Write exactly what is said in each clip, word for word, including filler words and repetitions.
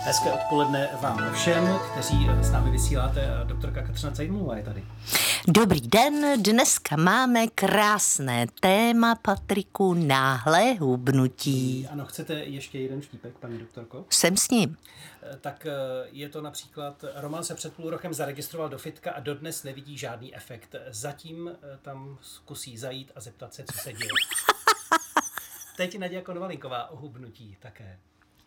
Hezké odpoledne vám všem, kteří s námi vysíláte. Doktorka Kateřina Cajdmová je tady. Dobrý den, dneska máme krásné téma, Patriku, náhlé hubnutí. Ano, chcete ještě jeden štípek, paní doktorko? Jsem s ním. Tak je to například, Roman se před půl rokem zaregistroval do fitka a dodnes nevidí žádný efekt. Zatím tam zkusí zajít a zeptat se, co se děje. Teď Naděja Konvalinková o hubnutí také.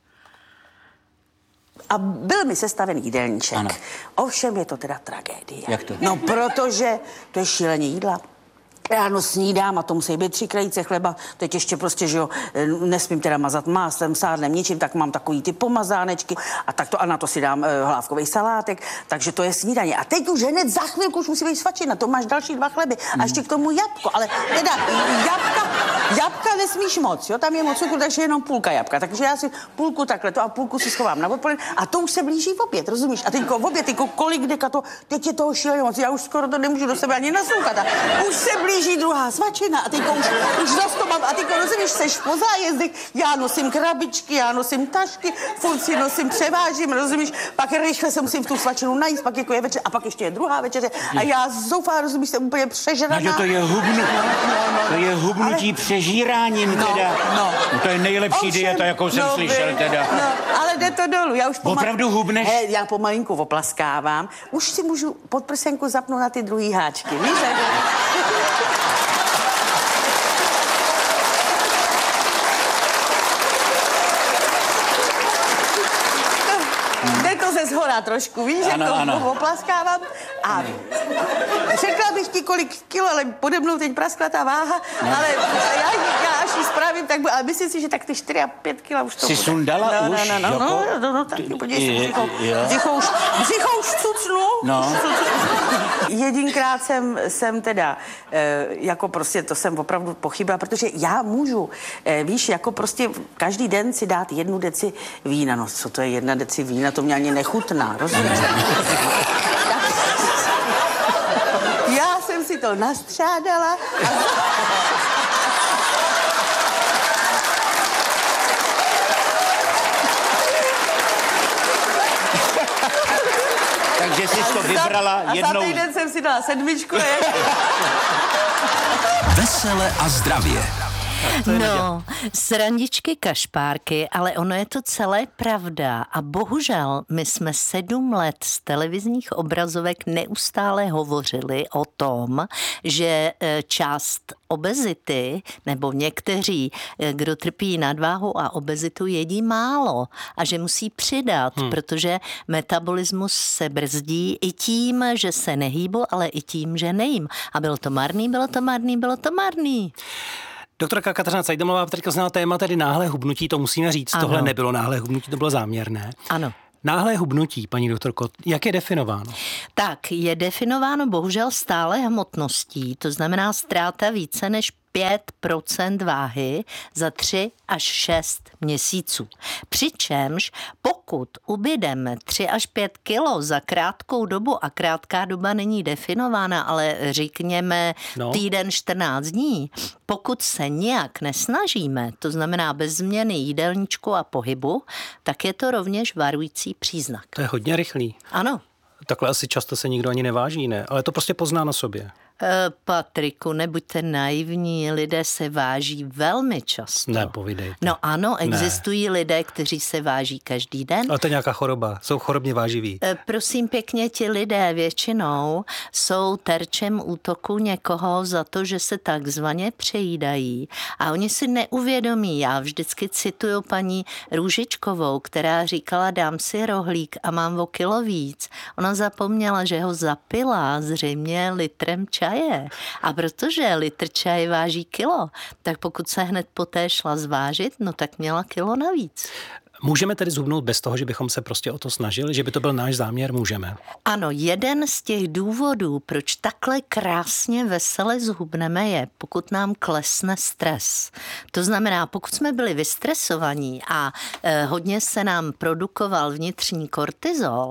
A byl mi sestavený jídelníček. Ano. Ovšem je to teda tragédie. Jak to? No, protože to je šíleně jídla. Ráno snídám a to musí být tři krajíce chleba. Teď ještě prostě, že jo, nesmím teda mazat máslem, sádlem, ničím, tak mám takový ty pomazánečky a tak to a na to si dám uh, hlávkový salátek, takže to je snídaně. A teď už hned za chvilku už musí být svačina, to máš další dva chleby a ještě k tomu jabko, ale teda jabka, jabka nesmíš moc, jo, tam je moc cukru, takže jenom půlka jabka, takže já si půlku takhle to a půlku si schovám na odpoledne a to už se blíží v oběd, rozumíš? A teďko v oběd, teďko kolik deka to, teď je toho šíleně moc, já už skoro to nemůžu do sebe ani naslouchat a už se blíží Blíží druhá svačina a teďko už, už dost to mám a teďko rozumíš, seš po zájezdech, já nosím krabičky, já nosím tašky, furt si nosím, převážím, rozumíš, pak rychle se musím v tu svačinu najíst, pak jako je večer a pak ještě je druhá večeře a já zoufá, rozumíš, jsem úplně přežraná. No, to je hubnutí, no, no, to je hubnutí ale... přežíráním no, teda. No. No, to je nejlepší Ovšem, dieta, jakou jsem no, slyšel teda. No, ale jde to dolů, já už pomal... Opravdu hubneš? He, já pomalinku oplaskávám, už si můžu podprsenku zapnout na ty druhý háčky, víš? Jde to ze zhora trošku, víš, ano, jak to ano. oplaskávám. A řekla bych ti, kolik kilo, ale pode mnou teď praskla ta váha, no. Ale já, já až ji spravím, tak bude, ale myslím si, že tak ty čtyři a pět kila už to Jsi bude. sundala no, už? No, no, jako... no, no, no, no, tak podívej se, břicho, jo. břicho už, břicho už cucnu. No. Jedinkrát jsem, jsem teda, e, jako prostě, to jsem opravdu pochybila, protože já můžu, e, víš, jako prostě každý den si dát jednu deci vína, no co to je jedna deci vína, to mě ani nechutná, rozumíš? Já jsem si to nastřádala a... Takže jsi to vybrala a jednou... A za týden jsem si dala sedmičku, ne? Vesele a zdravě. No, srandičky, kašpárky, ale ono je to celé pravda a bohužel my jsme sedm let z televizních obrazovek neustále hovořili o tom, že část obezity, nebo někteří, kdo trpí nadváhu a obezitu, jedí málo a že musí přidat, hmm. protože metabolismus se brzdí i tím, že se nehýbu, ale i tím, že nejím. A bylo to marný, bylo to marný, bylo to marný. Doktorka Kateřina Cajdmová teďka zná téma tedy náhlé hubnutí, to musíme říct. Ano. Tohle nebylo náhlé hubnutí, to bylo záměrné. Ano. Náhlé hubnutí, paní doktorko, jak je definováno? Tak, je definováno bohužel stále hmotností, to znamená ztráta více než pět procent váhy za tři až šest měsíců. Přičemž pokud ubydeme tři až pět kilo za krátkou dobu, a krátká doba není definována, ale řekněme no. týden čtrnáct dní, pokud se nějak nesnažíme, to znamená bez změny jídelníčku a pohybu, tak je to rovněž varující příznak. To je hodně rychlý. Ano. Takhle asi často se nikdo ani neváží, ne? Ale to prostě pozná na sobě. Patriku, nebuďte naivní, lidé se váží velmi často. Ne, povídejte. No ano, existují ne. lidé, kteří se váží každý den. Ale to je nějaká choroba, jsou chorobně váživí. Prosím pěkně, ti lidé většinou jsou terčem útoku někoho za to, že se takzvaně přejídají a oni si neuvědomí. Já vždycky cituju paní Růžičkovou, která říkala, dám si rohlík a mám o kilo víc. Ona zapomněla, že ho zapila zřejmě litrem čaje. A protože litr čaje váží kilo, tak pokud se hned poté šla zvážit, no tak měla kilo navíc. Můžeme tedy zhubnout bez toho, že bychom se prostě o to snažili, že by to byl náš záměr, můžeme? Ano, jeden z těch důvodů, proč takhle krásně vesele zhubneme, je, pokud nám klesne stres. To znamená, pokud jsme byli vystresovaní a eh, hodně se nám produkoval vnitřní kortizol,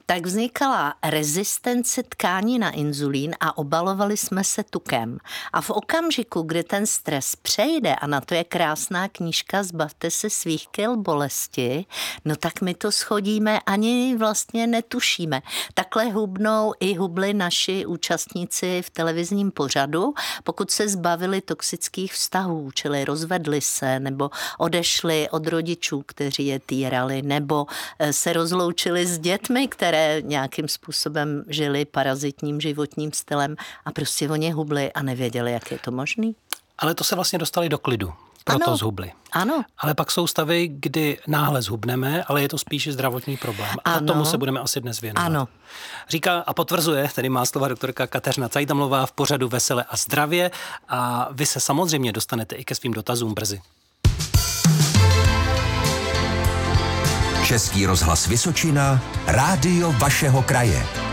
tak vznikala rezistence tkání na inzulín a obalovali jsme se tukem. A v okamžiku, kdy ten stres přejde, a na to je krásná knížka Zbavte se svých kil bolesti, no tak my to schodíme, ani vlastně netušíme. Takhle hubnou i hubli naši účastníci v televizním pořadu, pokud se zbavili toxických vztahů, čili rozvedli se, nebo odešli od rodičů, kteří je týrali, nebo se rozloučili s dětmi, které nějakým způsobem žili parazitním životním stylem a prostě oni hubli a nevěděli, jak je to možný. Ale to se vlastně dostali do klidu, proto ano. zhubli. Ano. Ale pak jsou stavy, kdy náhle zhubneme, ale je to spíše zdravotní problém. Ano. A tomu se budeme asi dnes věnovat. Ano. Říká a potvrzuje, tedy má slova doktorka Kateřina Cajtamlová v pořadu Vesele a zdravě a vy se samozřejmě dostanete i ke svým dotazům brzy. Český rozhlas Vysočina, rádio vašeho kraje.